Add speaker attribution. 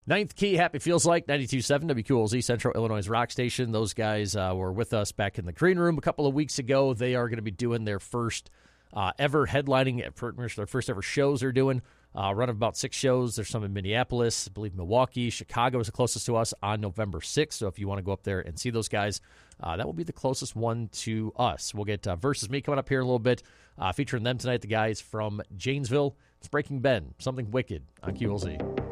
Speaker 1: Ninth Key, Happy Feels Like, 92.7 WQLZ, Central Illinois' rock station. Those guys were with us back in the green room a couple of weeks ago. They are going to be doing their first ever headlining, pretty much their first ever shows they're doing. Run of about 6 shows. There's some in Minneapolis, I believe Milwaukee. Chicago is the closest to us on November 6th. So if you want to go up there and see those guys, that will be the closest one to us. We'll get Versus Me coming up here in a little bit. Featuring them tonight, the guys from Janesville. It's Breaking Ben, Something Wicked on QLZ.